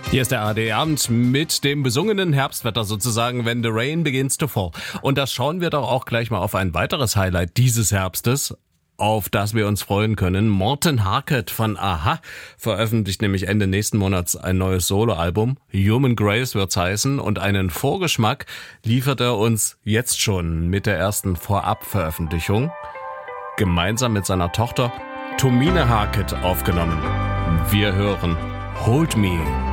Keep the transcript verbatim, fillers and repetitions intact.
Hier ist der A R D-Abend mit dem besungenen Herbstwetter sozusagen, when the rain begins to fall. Und das schauen wir doch auch gleich mal auf ein weiteres Highlight dieses Herbstes, auf das wir uns freuen können. Morten Harket von a-ha veröffentlicht nämlich Ende nächsten Monats ein neues Soloalbum. Human Grace wird's heißen, und einen Vorgeschmack liefert er uns jetzt schon mit der ersten Vorabveröffentlichung. Gemeinsam mit seiner Tochter Tomine Harket aufgenommen. Wir hören Hold Me.